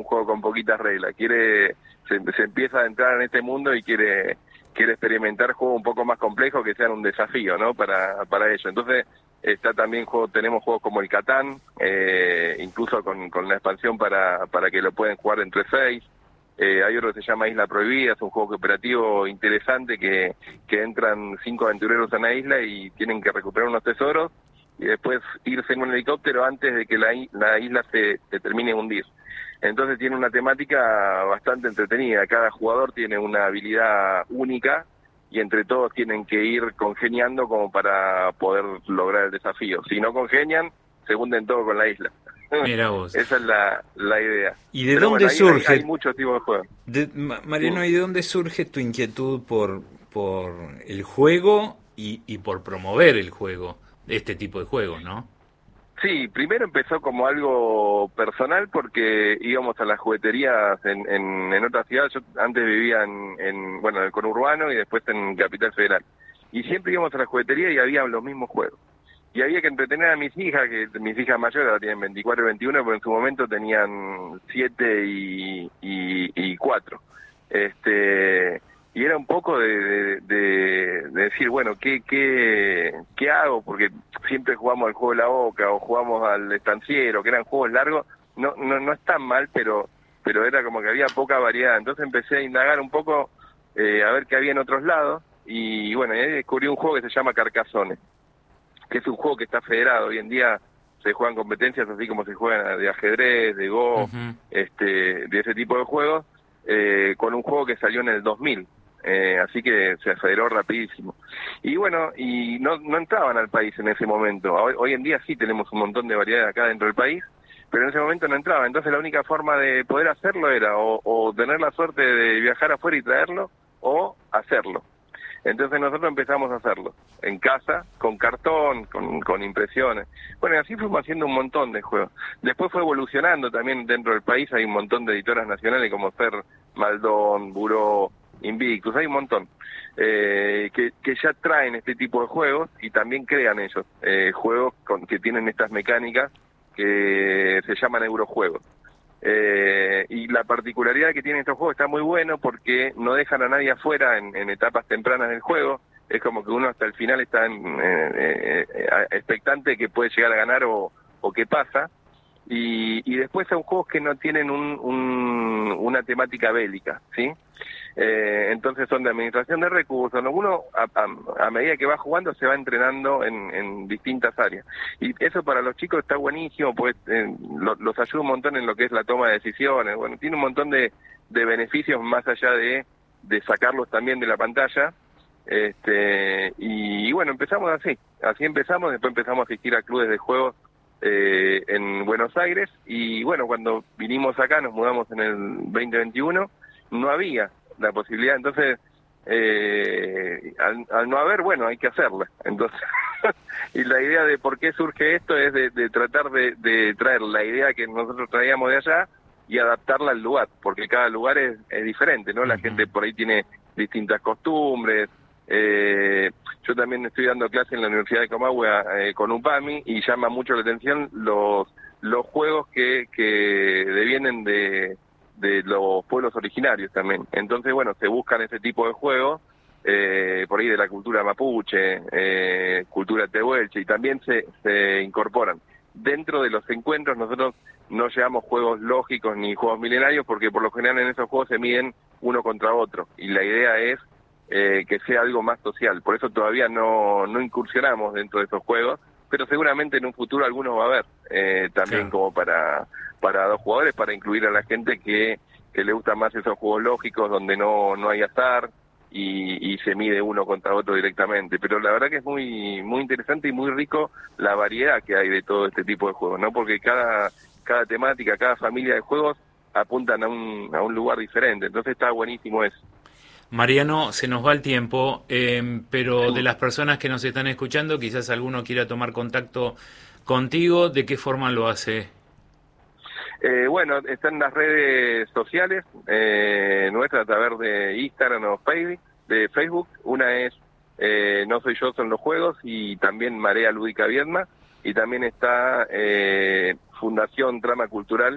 un juego con poquitas reglas, se empieza a entrar en este mundo y quiere experimentar juegos un poco más complejos que sean un desafío, ¿no? Para ello. Entonces, tenemos juegos como el Catán, incluso con la expansión para que lo pueden jugar entre 6. Hay otro que se llama Isla Prohibida, es un juego cooperativo interesante que entran 5 aventureros a una isla y tienen que recuperar unos tesoros y después irse en un helicóptero antes de que la isla se termine de hundir. Entonces tiene una temática bastante entretenida, cada jugador tiene una habilidad única y entre todos tienen que ir congeniando como para poder lograr el desafío. Si no congenian, se hunden todo con la isla. Mira vos. Esa es la idea. ¿Y de dónde surge? Hay muchos tipos de juegos. Mariano, ¿y de dónde surge tu inquietud por el juego y por promover el juego, este tipo de juegos, no? Sí, primero empezó como algo personal porque íbamos a las jugueterías en otra ciudad. Yo antes vivía en el conurbano y después en Capital Federal. Y siempre íbamos a la juguetería y había los mismos juegos. Y había que entretener a mis hijas, que mis hijas mayores ahora tienen 24 y 21, pero en su momento tenían 7 y 4. Y era un poco de decir, bueno, ¿qué hago? Porque siempre jugamos al juego de la oca o jugamos al estanciero, que eran juegos largos. No es tan mal, pero era como que había poca variedad. Entonces empecé a indagar un poco, a ver qué había en otros lados. Y bueno, ahí descubrí un juego que se llama Carcassonne, que es un juego que está federado. Hoy en día se juegan competencias así como se juegan de ajedrez, de Go, de ese tipo de juegos, con un juego que salió en el 2000. Así que se federó rapidísimo. Y bueno, y no entraban al país en ese momento. Hoy en día sí tenemos un montón de variedades acá dentro del país, pero en ese momento no entraba. Entonces la única forma de poder hacerlo era o tener la suerte de viajar afuera y traerlo, o hacerlo. Entonces nosotros empezamos a hacerlo en casa, con cartón, con impresiones. Bueno, y así fuimos haciendo un montón de juegos. Después fue evolucionando también dentro del país. Hay un montón de editoras nacionales como Fer, Maldón, Buró, Invictus, hay un montón que ya traen este tipo de juegos y también crean ellos juegos que tienen estas mecánicas que se llaman eurojuegos. Y la particularidad que tienen estos juegos está muy bueno porque no dejan a nadie afuera en etapas tempranas del juego. Es como que uno hasta el final está expectante que puede llegar a ganar o qué pasa. Y después son juegos que no tienen una temática bélica, ¿sí? Entonces son de administración de recursos, ¿no? Uno a medida que va jugando se va entrenando en distintas áreas, y eso para los chicos está buenísimo, pues los ayuda un montón en lo que es la toma de decisiones. Bueno, tiene un montón de beneficios más allá de sacarlos también de la pantalla. Y bueno, empezamos así empezamos. Después empezamos a asistir a clubes de juegos en Buenos Aires, y bueno, cuando vinimos acá, nos mudamos en el 2021, no había la posibilidad. Entonces al no haber, bueno, hay que hacerla. Entonces y la idea de por qué surge esto es de tratar de traer la idea que nosotros traíamos de allá y adaptarla al lugar, porque cada lugar es diferente, ¿no? La gente por ahí tiene distintas costumbres. Yo también estoy dando clase en la Universidad de Comahue con UPAMI, y llama mucho la atención los juegos que devienen de los pueblos originarios también. Entonces, bueno, se buscan ese tipo de juegos por ahí de la cultura mapuche, cultura tehuelche, y también se incorporan. Dentro de los encuentros nosotros no llevamos juegos lógicos ni juegos milenarios, porque por lo general en esos juegos se miden uno contra otro, y la idea es que sea algo más social. Por eso todavía no incursionamos dentro de esos juegos, pero seguramente en un futuro algunos va a haber, también, claro, como para 2 jugadores, para incluir a la gente que le gustan más esos juegos lógicos donde no hay azar y se mide uno contra otro directamente. Pero la verdad que es muy muy interesante y muy rico la variedad que hay de todo este tipo de juegos, ¿no? Porque cada temática, cada familia de juegos apuntan a un lugar diferente. Entonces está buenísimo eso. Mariano, se nos va el tiempo, pero de las personas que nos están escuchando, quizás alguno quiera tomar contacto contigo. ¿De qué forma lo hace? Bueno, están las redes sociales nuestras, a través de Instagram o Facebook. Una es No Soy Yo, Son los Juegos, y también Marea Lúdica Viedma, y también está Fundación Trama Cultural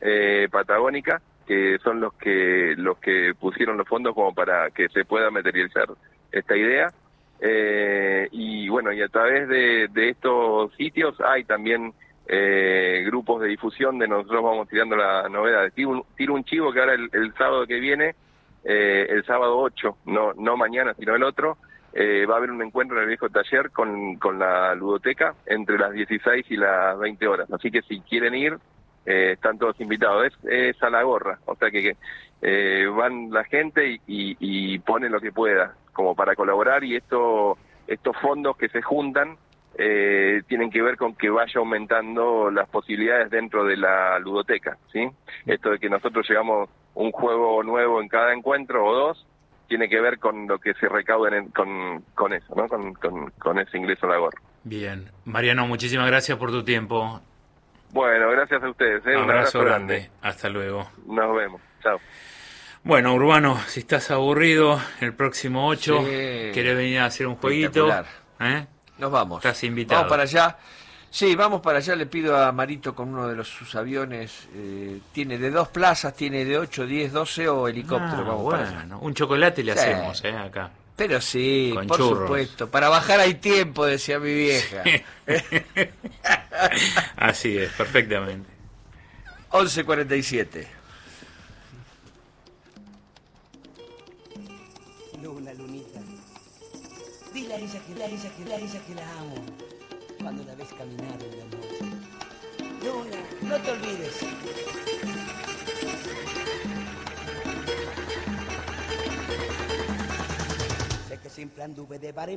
Patagónica, que son los que pusieron los fondos como para que se pueda materializar esta idea. Y bueno, y a través de estos sitios hay también grupos de difusión de nosotros vamos tirando la novedad. Tiro un chivo que ahora el sábado que viene, el sábado 8, no mañana sino el otro, va a haber un encuentro en el viejo taller con la ludoteca entre las 16 y las 20 horas. Así que si quieren ir, están todos invitados. Es a la gorra, o sea que van la gente y pone lo que pueda como para colaborar, y estos fondos que se juntan tienen que ver con que vaya aumentando las posibilidades dentro de la ludoteca, ¿sí? Esto de que nosotros llevamos un juego nuevo en cada encuentro o dos, tiene que ver con lo que se recauden con eso, ¿no? Con ese ingreso a la gorra. Bien. Mariano, muchísimas gracias por tu tiempo. Bueno, gracias a ustedes. Un abrazo grande. Hasta luego. Nos vemos. Chao. Bueno, Urbano, si estás aburrido, el próximo 8, ¿querés venir a hacer un jueguito? Nos vamos. Estás invitado. Vamos para allá. Sí, vamos para allá. Le pido a Marito con uno de sus aviones. Tiene de 2 plazas, tiene de 8, 10, 12 o helicóptero. Vamos para allá. Un chocolate le hacemos acá. Pero sí, con por churros. Supuesto. Para bajar hay tiempo, decía mi vieja. Así es, perfectamente. 11:47. Luna, lunita, dile a ella que la amo cuando la ves caminar en la noche. Luna, no te olvides. Sé que siempre anduve de bar en